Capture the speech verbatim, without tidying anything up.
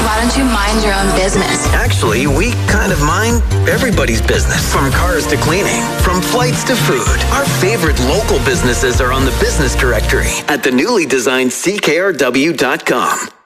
why don't you mind your own business? Actually, we kind of mind everybody's business. From cars to cleaning, from flights to food. Our favorite local businesses are on the business directory at the newly designed C K R W dot com.